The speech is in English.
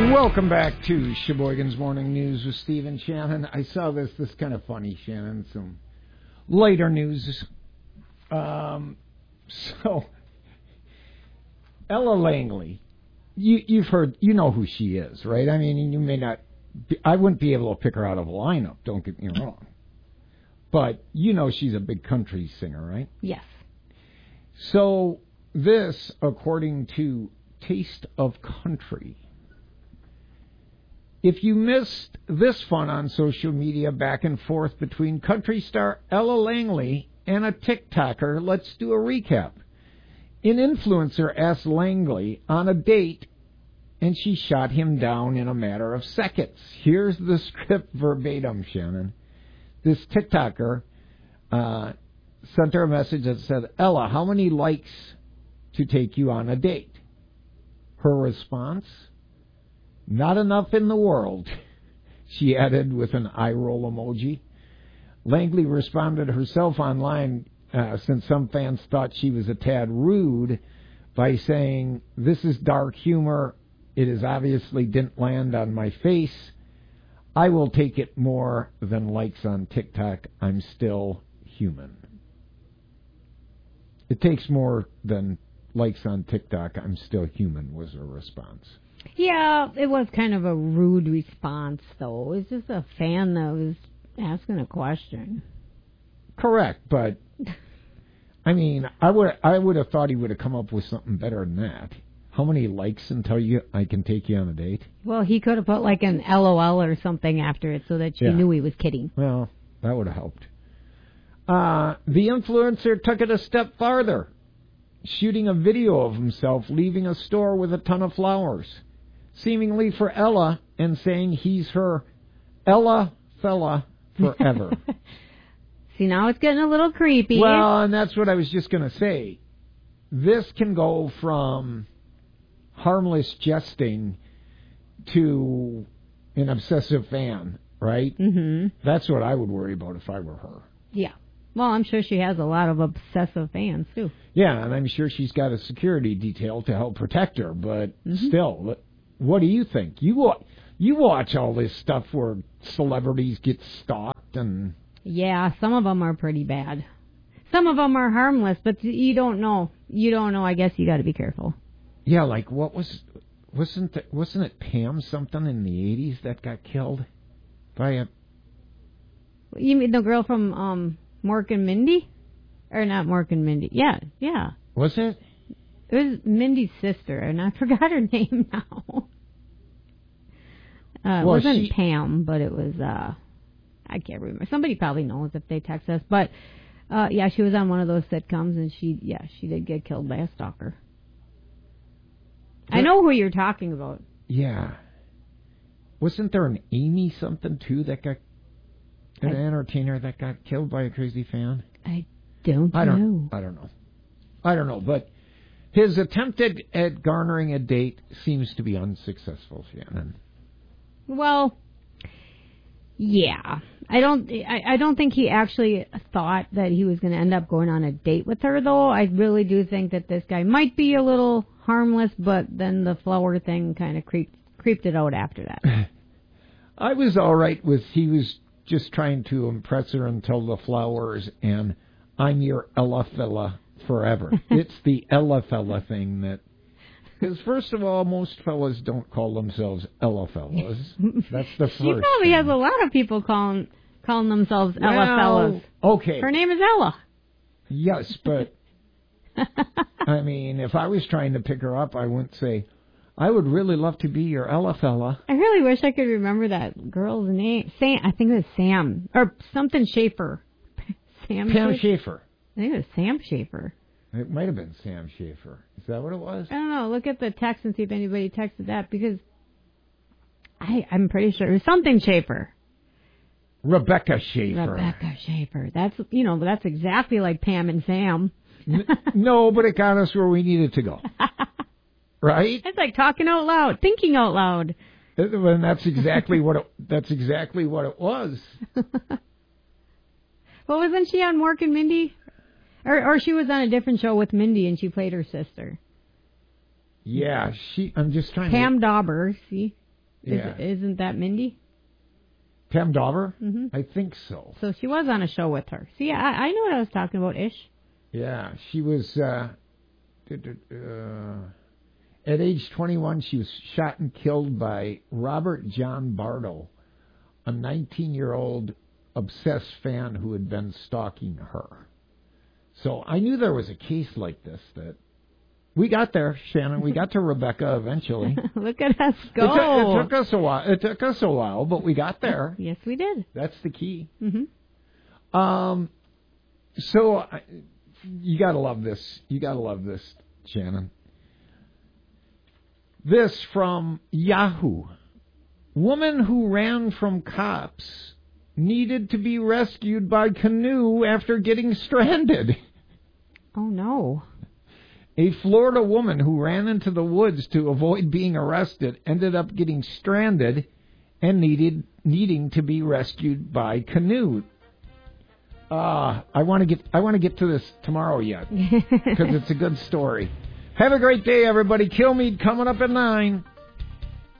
Welcome back to Sheboygan's Morning News with Steve and Shannon. I saw this kind of funny, Shannon, some later news. So, Ella Langley, you've heard, you know who she is, right? I mean, you may not, I wouldn't be able to pick her out of a lineup, don't get me wrong. But you know she's a big country singer, right? Yes. So, this, according to Taste of Country, if you missed this fun on social media back and forth between country star Ella Langley and a TikToker, let's do a recap. An influencer asked Langley on a date, and she shot him down in a matter of seconds. Here's the script verbatim, Shannon. This TikToker sent her a message that said, Ella, how many likes to take you on a date? Her response, not enough in the world, she added with an eye roll emoji. Langley responded herself online since some fans thought she was a tad rude by saying, this is dark humor. It is obviously didn't land on my face. I will take it more than likes on TikTok. I'm still human. It takes more than likes on TikTok. I'm still human was her response. Yeah, it was kind of a rude response, though. It was just a fan that was asking a question. Correct, but I mean, I would have thought he would have come up with something better than that. How many likes until I can take you on a date? Well, he could have put like an LOL or something after it so that she knew he was kidding. Well, that would have helped. The influencer took it a step farther, shooting a video of himself leaving a store with a ton of flowers, seemingly for Ella, and saying he's her Ella fella forever. See, now it's getting a little creepy. Well, and that's what I was just going to say. This can go from harmless jesting to an obsessive fan, right? Mm-hmm. That's what I would worry about if I were her. Yeah. Well, I'm sure she has a lot of obsessive fans, too. Yeah, and I'm sure she's got a security detail to help protect her, but still, what do you think? You watch all this stuff where celebrities get stalked and... Yeah, some of them are pretty bad. Some of them are harmless, but you don't know. You don't know. I guess you got to be careful. Yeah, like wasn't it Pam something in the 80s that got killed by a... You mean the girl from Mork and Mindy? Or not Mork and Mindy. Yeah. Was it? It was Mindy's sister, and I forgot her name now. It wasn't Pam, but it was, I can't remember. Somebody probably knows if they text us. But, yeah, she was on one of those sitcoms, and she did get killed by a stalker. I know who you're talking about. Yeah. Wasn't there an Amy something, too, that got... An entertainer that got killed by a crazy fan? I don't know. I don't know, but his attempt at garnering a date seems to be unsuccessful, Shannon. Well, yeah. I don't think he actually thought that he was going to end up going on a date with her, though. I really do think that this guy might be a little harmless, but then the flower thing kind of creeped it out after that. I was all right with he was just trying to impress her until the flowers and I'm your Ella fella forever. It's the Ella fella thing that... Because first of all, most fellas don't call themselves Ella fellas. That's the first. She probably has a lot of people calling themselves Ella fellas. Okay. Her name is Ella. Yes, but I mean, if I was trying to pick her up, I wouldn't say, I would really love to be your Ella fella. I really wish I could remember that girl's name. I think it was Sam. Or something Schaefer. Pam Schaefer. I think it was Sam Schaefer. It might have been Sam Schaefer. Is that what it was? I don't know. Look at the text and see if anybody texted that, because I'm pretty sure it was something Schaefer. Rebecca Schaefer. Rebecca Schaefer. That's exactly like Pam and Sam. No, but it got us where we needed to go. Right? It's like talking out loud, thinking out loud. And that's exactly what it was. Well, wasn't she on Mork and Mindy? Or she was on a different show with Mindy and she played her sister. Yeah, I'm just trying Pam Dauber, see? Yeah. Isn't that Mindy? Pam Dauber? Mm-hmm. I think so. So she was on a show with her. See, I know what I was talking about, Ish. Yeah, she was, at age 21, she was shot and killed by Robert John Bardo, a 19-year-old obsessed fan who had been stalking her. So I knew there was a case like this that we got there, Shannon. We got to Rebecca eventually. Look at us go. It took us a while. It took us a while, but we got there. Yes, we did. That's the key. Mm-hmm. So you gotta love this. You gotta love this, Shannon. This from Yahoo. Woman who ran from cops needed to be rescued by canoe after getting stranded. Oh, no. A Florida woman who ran into the woods to avoid being arrested ended up getting stranded and needing to be rescued by canoe. I want to get to this tomorrow yet because it's a good story. Have a great day, everybody. Kilmeade coming up at 9.